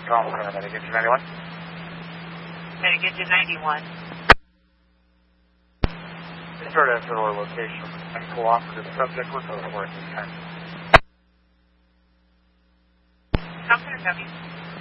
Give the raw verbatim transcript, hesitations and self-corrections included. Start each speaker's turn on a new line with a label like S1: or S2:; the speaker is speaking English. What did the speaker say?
S1: Trauma Center, Medication ninety-one.
S2: Medication ninety-one.
S1: Start after our location and cooperative subject we're going for at this time.
S2: How can I help you?